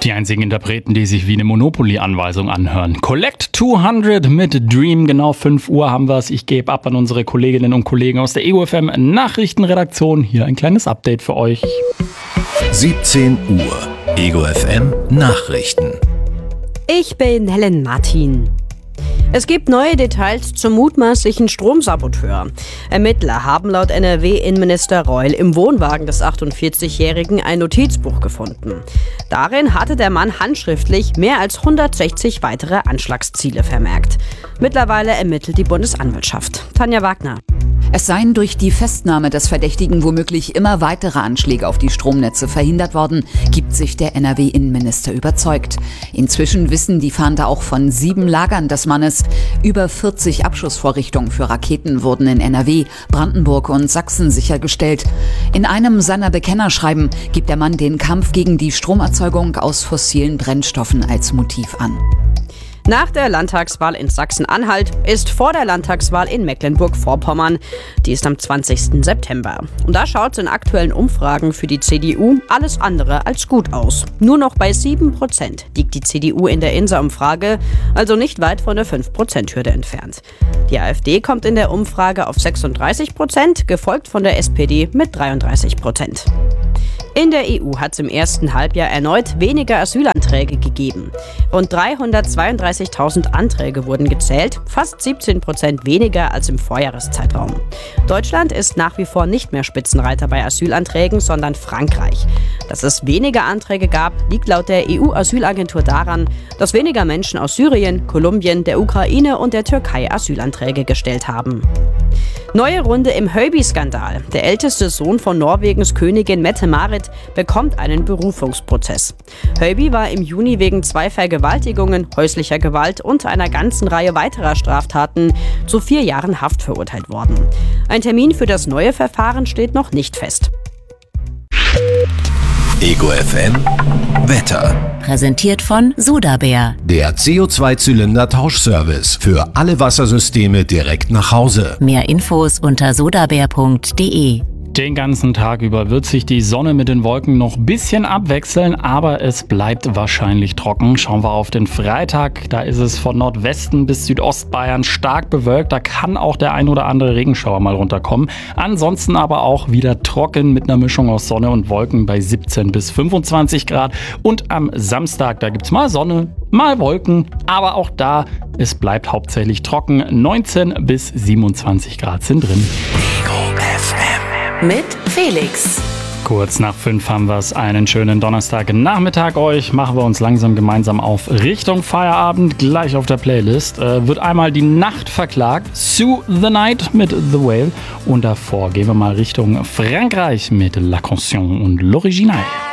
Die einzigen Interpreten, die sich wie eine Monopoly-Anweisung anhören. Collect 200 mit Dream. Genau 5 Uhr haben wir es. Ich gebe ab an unsere Kolleginnen und Kollegen aus der Ego FM Nachrichtenredaktion. Hier ein kleines Update für euch. 17 Uhr. Ego FM Nachrichten. Ich bin Helen Martin. Es gibt neue Details zum mutmaßlichen Stromsaboteur. Ermittler haben laut NRW-Innenminister Reul im Wohnwagen des 48-Jährigen ein Notizbuch gefunden. Darin hatte der Mann handschriftlich mehr als 160 weitere Anschlagsziele vermerkt. Mittlerweile ermittelt die Bundesanwaltschaft. Tanja Wagner. Es seien durch die Festnahme des Verdächtigen womöglich immer weitere Anschläge auf die Stromnetze verhindert worden, gibt sich der NRW-Innenminister überzeugt. Inzwischen wissen die Fahnder auch von 7 Lagern des Mannes. Über 40 Abschussvorrichtungen für Raketen wurden in NRW, Brandenburg und Sachsen sichergestellt. In einem seiner Bekennerschreiben gibt der Mann den Kampf gegen die Stromerzeugung aus fossilen Brennstoffen als Motiv an. Nach der Landtagswahl in Sachsen-Anhalt ist vor der Landtagswahl in Mecklenburg-Vorpommern. Die ist am 20. September. Und da schaut es in aktuellen Umfragen für die CDU alles andere als gut aus. Nur noch bei 7% liegt die CDU in der INSA-Umfrage, also nicht weit von der 5%-Hürde entfernt. Die AfD kommt in der Umfrage auf 36%, gefolgt von der SPD mit 33%. In der EU hat es im ersten Halbjahr erneut weniger Asylanträge gegeben. Rund 332.000 Anträge wurden gezählt, fast 17% weniger als im Vorjahreszeitraum. Deutschland ist nach wie vor nicht mehr Spitzenreiter bei Asylanträgen, sondern Frankreich. Dass es weniger Anträge gab, liegt laut der EU-Asylagentur daran, dass weniger Menschen aus Syrien, Kolumbien, der Ukraine und der Türkei Asylanträge gestellt haben. Neue Runde im Höby-Skandal. Der älteste Sohn von Norwegens Königin Mette-Marit bekommt einen Berufungsprozess. Höby war im Juni wegen 2 Vergewaltigungen, häuslicher Gewalt und einer ganzen Reihe weiterer Straftaten zu 4 Jahren Haft verurteilt worden. Ein Termin für das neue Verfahren steht noch nicht fest. Ego FM Wetter. Präsentiert von Sodabär. Der CO2-Zylinder-Tauschservice für alle Wassersysteme direkt nach Hause. Mehr Infos unter sodabär.de. Den ganzen Tag über wird sich die Sonne mit den Wolken noch ein bisschen abwechseln, aber es bleibt wahrscheinlich trocken. Schauen wir auf den Freitag, da ist es von Nordwesten bis Südostbayern stark bewölkt. Da kann auch der ein oder andere Regenschauer mal runterkommen. Ansonsten aber auch wieder trocken mit einer Mischung aus Sonne und Wolken bei 17 bis 25 Grad. Und am Samstag, da gibt's mal Sonne, mal Wolken, aber auch da, es bleibt hauptsächlich trocken. 19 bis 27 Grad sind drin. Mit Felix. Kurz nach 5 haben wir es. Einen schönen Donnerstagnachmittag euch. Machen wir uns langsam gemeinsam auf Richtung Feierabend. Gleich auf der Playlist wird einmal die Nacht verklagt. Sue the Night mit The Whale. Und davor gehen wir mal Richtung Frankreich mit La Canción und L'Original.